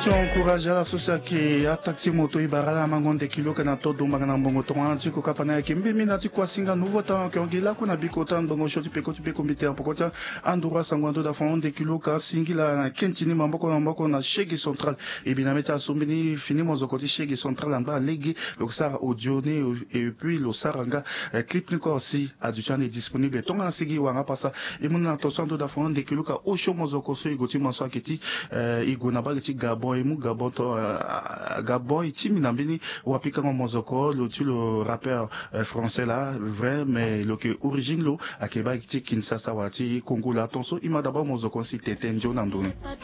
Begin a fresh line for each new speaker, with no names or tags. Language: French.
Tu encourages la société qui attaque moto ibarala mangon de kilo kana todo magana bongo to anti ko kapana ke mbimi na ti kwa singa nouveau temps que ngila kuna bikota bongo shoti peko tu peko mbite apokota andura sangwando da fond de kilo ka singila na kentini mamboko na shegi central et bien meta sombini fini mo zokoti shegi central amba legi le sara audio ne et puis le saranga clip ni ko aussi adjutant est disponible tonga sigi wanga passa et mon attention da fond de kilo ka osho mo zokoso igoti maso aketi igona ba ti gabon et Gabon to Gabon et Tim Nambini ou apika mozoko le rappeur français là vrai mais le que origine lo akeba ti Kinshasa wati Congo là tonso ima d'abord mozoko si tete njo nandone